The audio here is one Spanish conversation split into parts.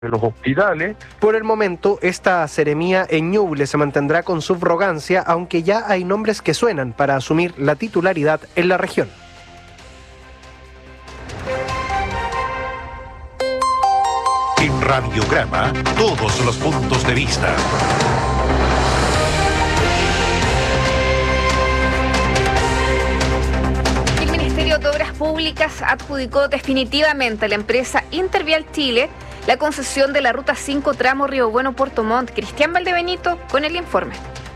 de los hospitales. Por el momento, esta seremía en Ñuble se mantendrá con subrogancia, aunque ya hay nombres que suenan para asumir la titularidad en la región. En Radiograma, todos los puntos de vista. El Ministerio de Obras Públicas adjudicó definitivamente a la empresa Intervial Chile la concesión de la Ruta 5 tramo Río Bueno-Puerto Montt. Cristian Valdebenito con el informe.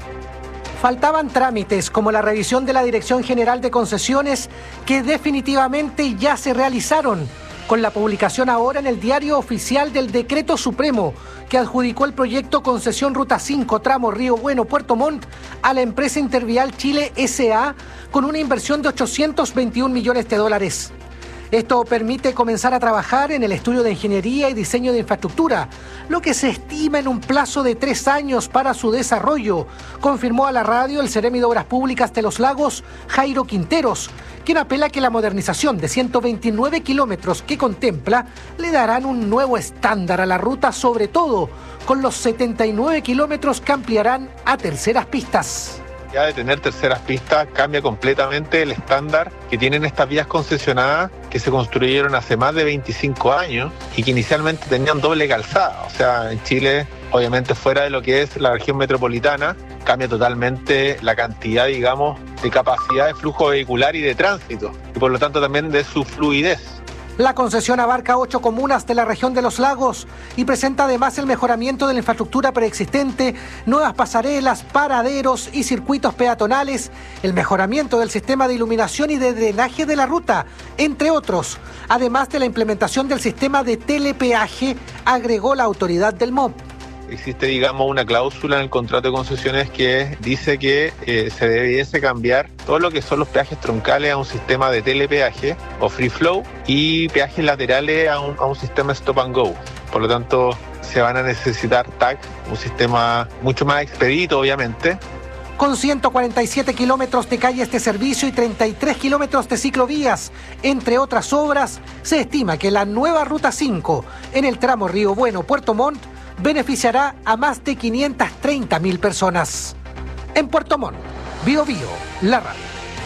Faltaban trámites como la revisión de la Dirección General de Concesiones que definitivamente ya se realizaron, con la publicación ahora en el Diario Oficial del Decreto Supremo que adjudicó el proyecto Concesión Ruta 5 tramo Río Bueno-Puerto Montt a la empresa Intervial Chile S.A. con una inversión de $821 millones. Esto permite comenzar a trabajar en el estudio de ingeniería y diseño de infraestructura, lo que se estima en un plazo de 3 años para su desarrollo, confirmó a la radio el Seremi de Obras Públicas de Los Lagos, Jairo Quinteros, quien apela que la modernización de 129 kilómetros que contempla le darán un nuevo estándar a la ruta, sobre todo con los 79 kilómetros que ampliarán a terceras pistas. Ya de tener terceras pistas cambia completamente el estándar que tienen estas vías concesionadas que se construyeron hace más de 25 años y que inicialmente tenían doble calzada. O sea, en Chile, obviamente fuera de lo que es la región metropolitana, cambia totalmente la cantidad, digamos, de capacidad de flujo vehicular y de tránsito, y por lo tanto también de su fluidez. La concesión abarca 8 comunas de la región de Los Lagos y presenta además el mejoramiento de la infraestructura preexistente, nuevas pasarelas, paraderos y circuitos peatonales, el mejoramiento del sistema de iluminación y de drenaje de la ruta, entre otros, además de la implementación del sistema de telepeaje, agregó la autoridad del MOP. Existe, digamos, una cláusula en el contrato de concesiones que dice que se debiese cambiar todo lo que son los peajes troncales a un sistema de telepeaje o free flow y peajes laterales a un sistema stop and go. Por lo tanto, se van a necesitar TAC, un sistema mucho más expedito, obviamente. Con 147 kilómetros de calles de servicio y 33 kilómetros de ciclovías, entre otras obras, se estima que la nueva Ruta 5 en el tramo Río Bueno-Puerto Montt beneficiará a más de 530.000 personas. En Puerto Montt, Bío Bío, la radio.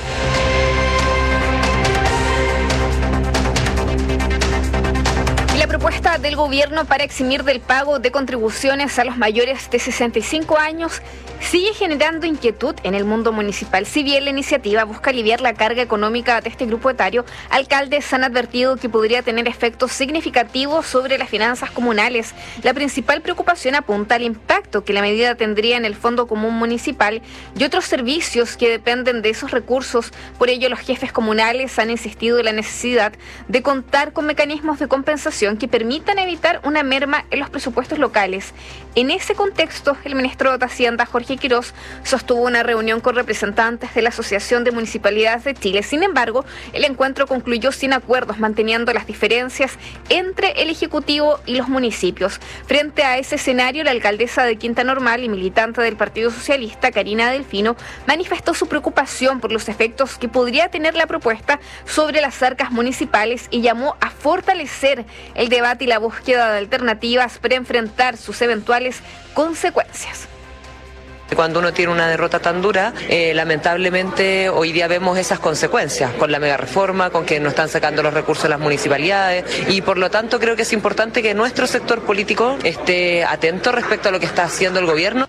La propuesta del gobierno para eximir del pago de contribuciones a los mayores de 65 años sigue generando inquietud en el mundo municipal. Si bien la iniciativa busca aliviar la carga económica de este grupo etario, alcaldes han advertido que podría tener efectos significativos sobre las finanzas comunales. La principal preocupación apunta al impacto que la medida tendría en el Fondo Común Municipal y otros servicios que dependen de esos recursos. Por ello, los jefes comunales han insistido en la necesidad de contar con mecanismos de compensación que permitan evitar una merma en los presupuestos locales. En ese contexto, el ministro de Hacienda, Jorge Quirós, sostuvo una reunión con representantes de la Asociación de Municipalidades de Chile. Sin embargo, el encuentro concluyó sin acuerdos, manteniendo las diferencias entre el Ejecutivo y los municipios. Frente a ese escenario, la alcaldesa de Quinta Normal y militante del Partido Socialista, Karina Delfino, manifestó su preocupación por los efectos que podría tener la propuesta sobre las arcas municipales y llamó a fortalecer el debate y la búsqueda de alternativas para enfrentar sus eventuales consecuencias. Cuando uno tiene una derrota tan dura, lamentablemente hoy día vemos esas consecuencias con la mega reforma, con que no están sacando los recursos de las municipalidades, y por lo tanto creo que es importante que nuestro sector político esté atento respecto a lo que está haciendo el gobierno.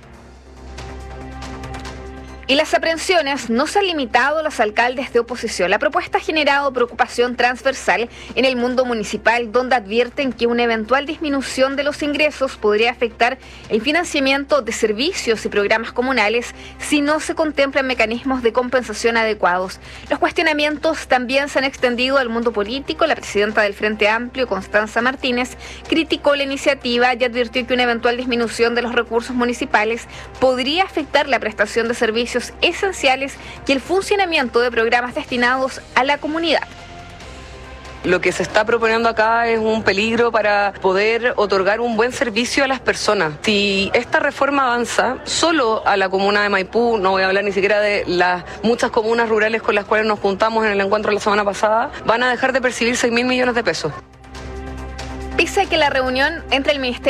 Y las aprehensiones no se han limitado a los alcaldes de oposición. La propuesta ha generado preocupación transversal en el mundo municipal, donde advierten que una eventual disminución de los ingresos podría afectar el financiamiento de servicios y programas comunales si no se contemplan mecanismos de compensación adecuados. Los cuestionamientos también se han extendido al mundo político. La presidenta del Frente Amplio, Constanza Martínez, criticó la iniciativa y advirtió que una eventual disminución de los recursos municipales podría afectar la prestación de servicios esenciales y el funcionamiento de programas destinados a la comunidad. Lo que se está proponiendo acá es un peligro para poder otorgar un buen servicio a las personas. Si esta reforma avanza solo a la comuna de Maipú, no voy a hablar ni siquiera de las muchas comunas rurales con las cuales nos juntamos en el encuentro la semana pasada, van a dejar de percibir 6.000 millones de pesos. Pese a que la reunión entre el Ministerio